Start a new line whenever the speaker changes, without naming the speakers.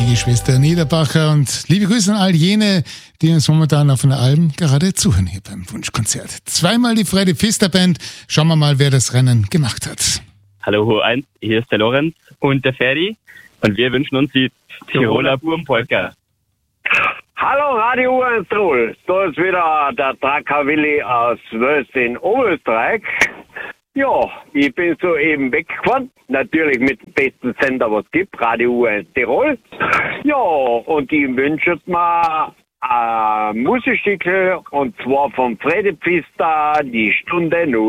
Geschwister Niederbacher und liebe Grüße an all jene, die uns momentan auf einer Alm gerade zuhören hier beim Wunschkonzert. Zweimal die Freddy Pfister Band. Schauen wir mal, wer das Rennen gemacht hat.
Hallo Ho1, hier ist der Lorenz und der Ferdi und wir wünschen uns die Tiroler Burmpolka.
Hallo Radio Tirol, da ist wieder der Tracker Willi aus Wöst in Oberösterreich. Ja, ich bin soeben weggefahren, natürlich mit dem besten Sender, was es gibt, Radio Tirol. Ja, und ich wünsche mir ein Musikstück, und zwar von Freddy Pfister, die Stunde 0.